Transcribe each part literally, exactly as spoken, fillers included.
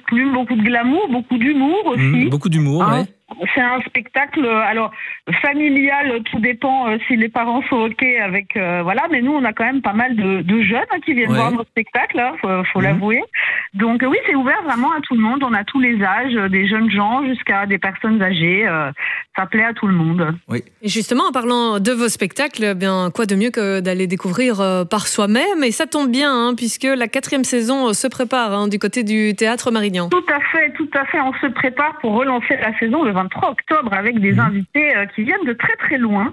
plume, beaucoup de glamour, beaucoup d'humour aussi. Mmh, beaucoup d'humour, hein. ouais. C'est un spectacle, alors familial, tout dépend euh, si les parents sont ok avec, euh, voilà. Mais nous, on a quand même pas mal de, de jeunes hein, qui viennent Ouais. voir nos spectacles, hein, faut, faut Mmh. l'avouer. Donc euh, oui, c'est ouvert vraiment à tout le monde. On a tous les âges, euh, des jeunes gens jusqu'à des personnes âgées. Euh, ça plaît à tout le monde. Oui. Et justement, en parlant de vos spectacles, eh bien, quoi de mieux que d'aller découvrir euh, par soi-même. Et ça tombe bien, hein, puisque la quatrième saison euh, se prépare hein, du côté du Théâtre Marignan. Tout à fait, tout à fait. On se prépare pour relancer la saison le vingt-trois octobre avec des Mmh. invités euh, qui viennent de très très loin.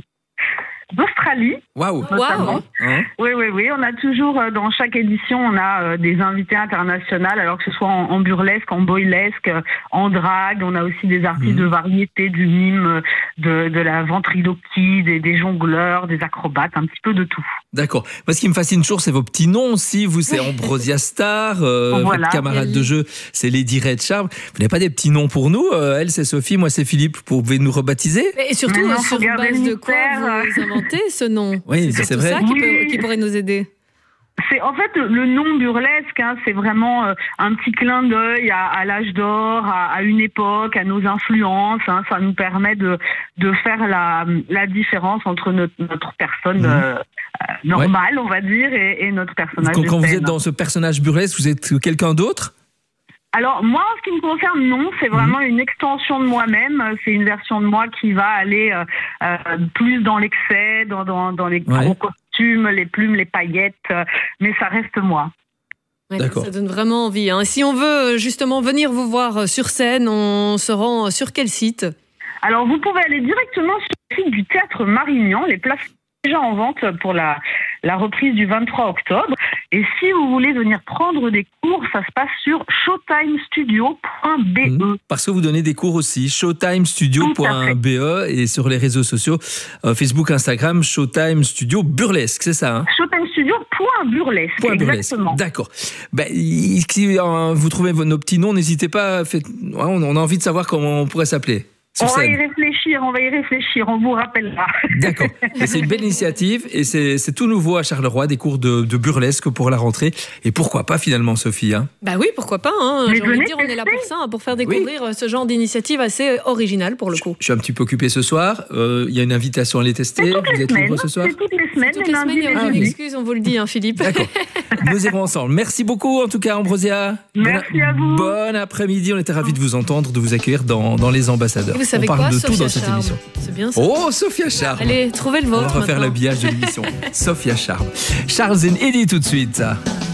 D'Australie, Waouh. notamment. Waouh. Hein. Oui, oui, oui. On a toujours, euh, dans chaque édition, on a euh, des invités internationaux, alors que ce soit en, en burlesque, en boylesque, euh, en drague. On a aussi des artistes Mhm. de variété, du mime, euh, de, de la ventriloquie, des, des jongleurs, des acrobates, un petit peu de tout. D'accord. Moi, ce qui me fascine toujours, c'est vos petits noms aussi. Vous, c'est Ambrosia Star. Euh, Voilà. Votre camarade de jeu, c'est Lady Red Charme. Vous n'avez pas des petits noms pour nous? Euh, Elle, c'est Sophie. Moi, c'est Philippe. Vous pouvez nous rebaptiser? Et surtout, Maintenant, sur faut garder base le de quoi mystère. vous inventez ce nom? Oui, ça, c'est surtout vrai. ça qui, Oui. peut- qui pourrait nous aider. C'est en fait le nom burlesque, hein, c'est vraiment euh, un petit clin d'œil à, à l'âge d'or, à, à une époque, à nos influences. Hein, ça nous permet de de faire la la différence entre notre notre personne Mhm. euh, euh, normale, on va dire, et, et notre personnage. Quand, de quand vous scène. êtes dans ce personnage burlesque, vous êtes quelqu'un d'autre? Alors moi, en ce qui me concerne, non, c'est vraiment une extension de moi-même. C'est une version de moi qui va aller euh, euh, plus dans l'excès, dans, dans, dans les Ouais. gros costumes, les plumes, les paillettes, euh, mais ça reste moi. Ouais, D'accord. ça donne vraiment envie. Hein. Si on veut justement venir vous voir sur scène, on se rend sur quel site? Alors vous pouvez aller directement sur le site du Théâtre Marignan. Les places sont déjà en vente pour la, la reprise du vingt-trois octobre. Et si vous voulez venir prendre des cours, ça se passe sur showtime studio point b e. Mhm. Parce que vous donnez des cours aussi. showtime studio point b e et sur les réseaux sociaux, euh, Facebook, Instagram, Showtime Studio Burlesque, c'est ça, hein? showtime studio point burlesque. Point burlesque. Exactement. D'accord. Ben, y- si euh, vous trouvez vos- nos petits noms, n'hésitez pas. Faites... ouais, on on a envie de savoir comment on pourrait s'appeler. On Sur va y scène. réfléchir, on va y réfléchir, on vous rappellera. D'accord. Mais c'est une belle initiative et c'est c'est tout nouveau à Charleroi, des cours de, de burlesque pour la rentrée. Et pourquoi pas finalement, Sophie, hein? Bah oui, pourquoi pas. Hein. Mais J'ai envie de venez dire, on est là tester. pour ça, hein, pour faire découvrir ce genre d'initiative assez originale pour le coup. Je suis un petit peu occupé ce soir. Euh, Il y a une invitation à les tester. C'est toutes Vous les êtes semaines. libre ce soir? C'est toutes les semaines, Toutes les les semaines, il lundis, n'y a les aucune oui. jeudis. excuse, on vous le dit, hein, Philippe. D'accord. Nous irons ensemble. Merci beaucoup en tout cas, Ambrosia. Merci Bon- à vous. Bon après-midi. On était ravis de vous entendre, de vous accueillir dans, dans Les Ambassadeurs. Et vous savez on parle quoi, de tout Sophia dans cette Charme. émission. C'est bien ça. Oh, Sophia Charme. Allez, trouvez le On va vôtre refaire maintenant. l'habillage de l'émission. Sophia Charme. Charles et Eddie tout de suite.